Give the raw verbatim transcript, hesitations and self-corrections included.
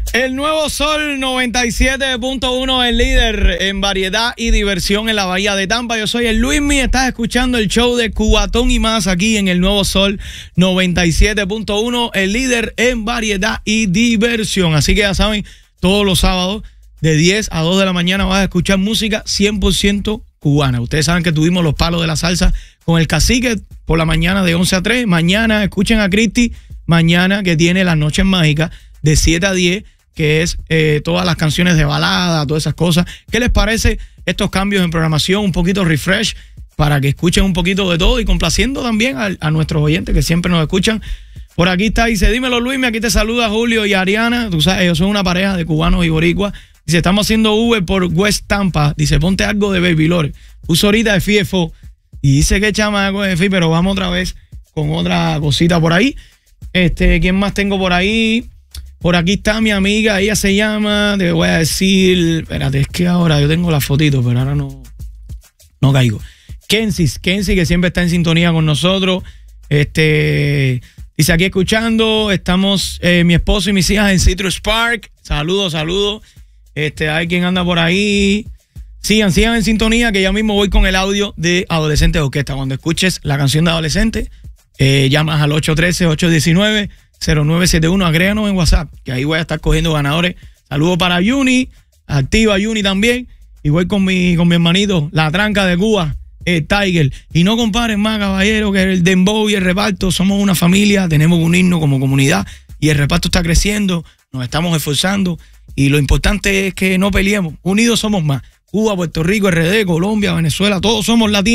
El nuevo Sol noventa y siete punto uno, el líder en variedad y diversión en la Bahía de Tampa. Yo soy el Luismi, estás escuchando el show de Cubatón y más aquí en el nuevo Sol noventa y siete punto uno, el líder en variedad y diversión. Así que ya saben, todos los sábados de diez a dos de la mañana vas a escuchar música cien por ciento cubana. Ustedes saben que tuvimos los palos de la salsa con el Cacique por la mañana de once a tres. Mañana escuchen a Cristi, mañana que tiene las noches mágicas de siete a diez, que es eh, todas las canciones de balada, todas esas cosas. ¿Qué les parece estos cambios en programación? Un poquito refresh para que escuchen un poquito de todo y complaciendo también a, a nuestros oyentes que siempre nos escuchan. Por aquí está, dice, dímelo Luismi, aquí te saluda Julio y Ariana. Tú sabes, ellos son una pareja de cubanos y boricuas. Dice, estamos haciendo Uber por West Tampa. Dice, ponte algo de Baby Lore. Puso ahorita de F I F O. Y dice que chamaco de F I, pero vamos otra vez con otra cosita por ahí. Este, ¿quién más tengo por ahí? Por aquí está mi amiga, ella se llama, te voy a decir, espérate, es que ahora yo tengo la fotito, pero ahora no, no caigo. Kenzie, Kenzie, que siempre está en sintonía con nosotros. Este, dice aquí escuchando, estamos eh, mi esposo y mis hijas en Citrus Park. Saludos, saludos. Este, hay quien anda por ahí. Sigan, sigan en sintonía, que ya mismo voy con el audio de Adolescentes Orquesta. Cuando escuches la canción de Adolescente, eh, llamas al ocho uno tres, ocho uno nueve, cero nueve siete uno, agréganos en WhatsApp, que ahí voy a estar cogiendo ganadores. Saludos para Juni, activa Juni también, y voy con mi, con mi hermanito, la tranca de Cuba, el Tiger. Y no comparen más, caballero, que el dembow y el reparto, somos una familia, tenemos que unirnos como comunidad, y el reparto está creciendo, nos estamos esforzando, y lo importante es que no peleemos, unidos somos más. Cuba, Puerto Rico, R D, Colombia, Venezuela, todos somos latinos.